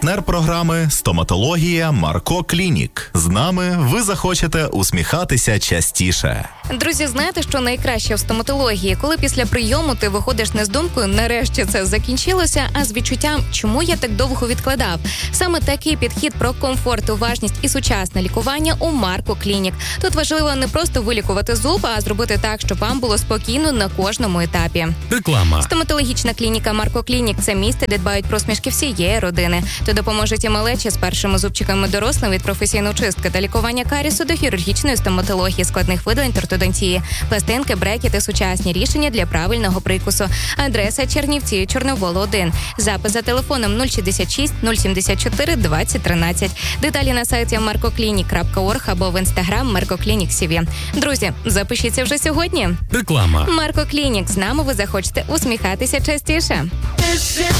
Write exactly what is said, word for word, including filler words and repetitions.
Партнер програми «Стоматологія Марко Клінік». З нами ви захочете усміхатися частіше. Друзі, знаєте, що найкраще в стоматології? Коли після прийому ти виходиш не з думкою «нарешті це закінчилося», а з відчуттям «чому я так довго відкладав?». Саме такий підхід про комфорт, уважність і сучасне лікування у Марко Клінік. Тут важливо не просто вилікувати зуб, а зробити так, щоб вам було спокійно на кожному етапі. Реклама. Стоматологічна клініка Марко Клінік – це місце, де дбають про смішки всієї родини. Тут допоможуть і малечі з першими зубчиками дорослим від професійної чистки та лікування карісу до хірургічної стоматології, складних видалень та ортодонтії, пластинки, брекети, сучасні рішення для правильного прикусу. Адреса Чернівці, Чорновол один. Запис за телефоном нуль шістдесят шість нуль сімдесят чотири двадцять тринадцять. Деталі на сайті марко клінік крапка орг або в інстаграм Марко Клінік Сі Ві. Друзі, запишіться вже сьогодні. Реклама. Марко Клінік. З нами ви захочете усміхатися частіше.